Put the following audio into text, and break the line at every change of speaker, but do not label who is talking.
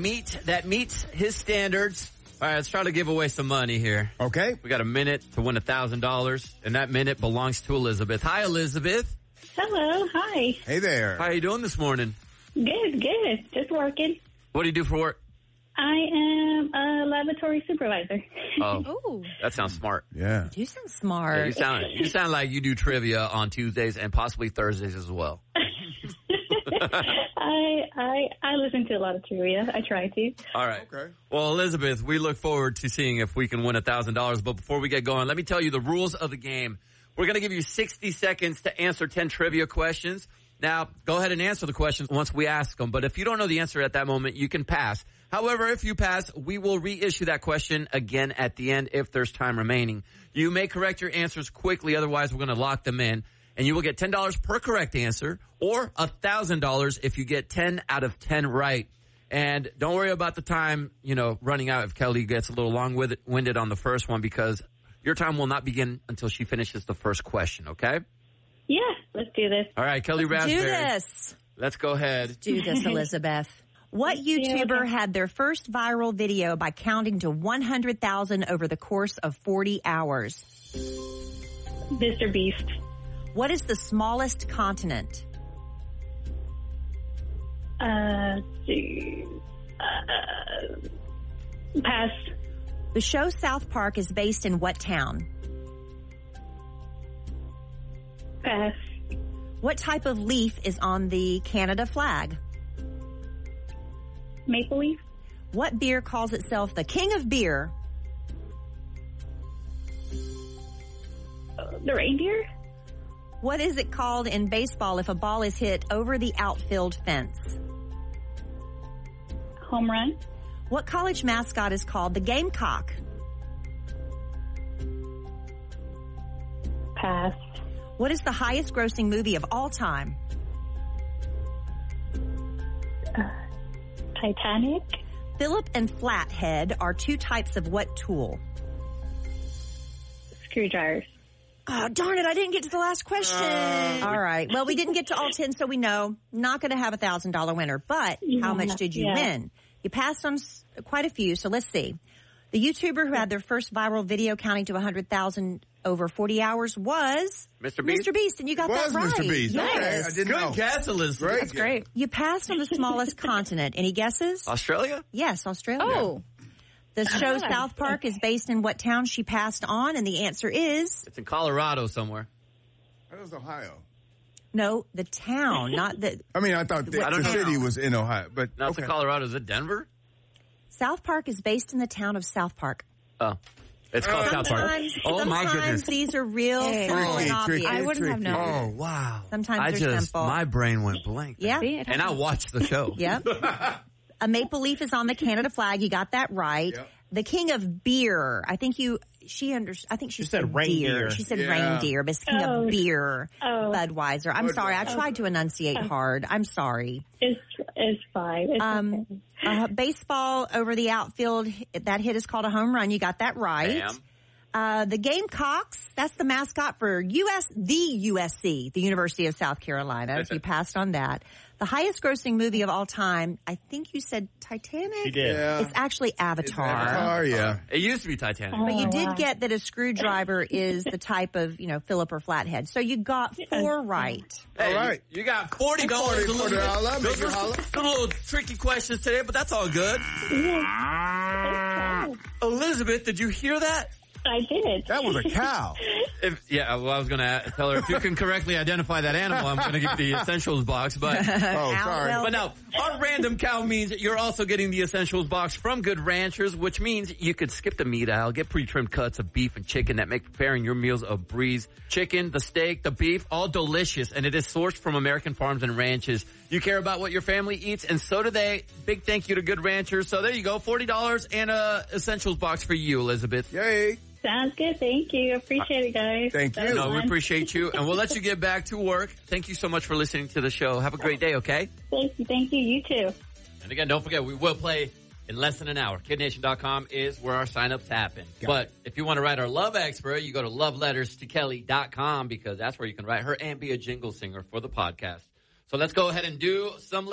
that meets his standards. All right, let's try to give away some money here.
Okay.
We got a minute to win $1,000, and that minute belongs to Elizabeth. Hi, Elizabeth.
Hello, hi.
Hey there.
How are you doing this morning?
Good. Just working.
What do you do for work?
I am a laboratory supervisor.
Oh,
That sounds smart.
Yeah.
you sound smart.
Yeah, you sound like you do trivia on Tuesdays and possibly Thursdays as well.
I listen to a lot of trivia. I try to.
All right.
Okay.
Well, Elizabeth, we look forward to seeing if we can win $1,000. But before we get going, let me tell you the rules of the game. We're going to give you 60 seconds to answer 10 trivia questions. Now, go ahead and answer the questions once we ask them. But if you don't know the answer at that moment, you can pass. However, if you pass, we will reissue that question again at the end if there's time remaining. You may correct your answers quickly. Otherwise, we're going to lock them in. And you will get $10 per correct answer or $1,000 if you get 10 out of 10 right. And don't worry about the time, running out if Kelly gets a little long-winded on the first one, because your time will not begin until she finishes the first question, okay?
Yeah, let's do this.
All right, Kelly Raspberry.
Do this.
Let's go ahead.
Do this, Elizabeth. What YouTuber had their first viral video by counting to 100,000 over the course of 40 hours?
Mr. Beast.
What is the smallest continent?
Pass.
The show South Park is based in what town?
Pass.
What type of leaf is on the Canada flag?
Maple leaf.
What beer calls itself the king of beer?
The reindeer.
What is it called in baseball if a ball is hit over the outfield fence?
Home run.
What college mascot is called the Gamecock?
Pass.
What is the highest grossing movie of all time?
Titanic.
Phillip and flathead are two types of what tool?
Screwdrivers.
Oh, darn it. I didn't get to the last question. All right. Well, we didn't get to all 10, so we know not going to have a $1,000 winner. But how much did you win? You passed on quite a few, so let's see. The YouTuber who had their first viral video counting to 100,000 over 40 hours was
Mr. Beast.
Mr. Beast, and you got that right.
Mr. Beast.
Yes.
Okay, I didn't know.
Good guess, Elizabeth.
Great.
That's great. You passed on the smallest continent. Any guesses?
Australia?
Yes, Australia.
Oh.
The show South Park is based in what town she passed on? And the answer is...
It's in Colorado somewhere.
That was Ohio.
No, the town, not the...
I mean, I thought the city was in Ohio, but
No, it's in Colorado. Is it Denver?
South Park is based in the town of South Park.
Oh. It's called South Park. Oh, my
Sometimes
goodness.
these are real simple and obvious.
I wouldn't have known.
Oh, wow.
Sometimes they're simple.
My brain went blank.
Yeah.
And I watched the show.
Yep. A maple leaf is on the Canada flag. You got that right.
Yep.
The king of beer. I think she said
reindeer.
deer. She said
Yeah.
reindeer, but it's king of beer.
Oh.
Budweiser. I'm sorry. I tried to enunciate hard. I'm sorry.
It's fine. It's okay.
Baseball over the outfield. That hit is called a home run. You got that right. The Gamecocks, that's the mascot for USC, the University of South Carolina. You passed on that. The highest grossing movie of all time, I think you said Titanic?
She did.
Yeah.
It's actually Avatar.
Avatar, yeah.
It used to be Titanic.
But you did
wow.
get that a screwdriver is the type of, Phillip or flathead. So you got 4 right.
Hey,
All right.
You got $40.
$40, make
Those
it
were
holla.
some little tricky questions today, but that's all good. Elizabeth, did you hear that?
I did.
That was a cow.
I was going to tell her, if you can correctly identify that animal, I'm going to give you the essentials box. But
Oh, sorry.
well-
But now, our random cow means you're also getting the essentials box from Good Ranchers, which means you could skip the meat aisle, get pre-trimmed cuts of beef and chicken that make preparing your meals a breeze. Chicken, the steak, the beef, all delicious, and it is sourced from American farms and ranches. You care about what your family eats, and so do they. Big thank you to Good Ranchers. So there you go, $40 and a essentials box for you, Elizabeth.
Yay.
Sounds good. Thank you. Appreciate it, guys.
Thank
That
you.
was
No, we
fun.
appreciate you, and we'll let you get back to work. Thank you so much for listening to the show. Have a great day, okay?
Thank you. Thank you. You too.
And again, don't forget, we will play in less than an hour. KidNation.com is where our sign-ups happen. But if you want to write our love expert, you go to loveletterstokelly.com because that's where you can write her and be a jingle singer for the podcast. So let's go ahead and do some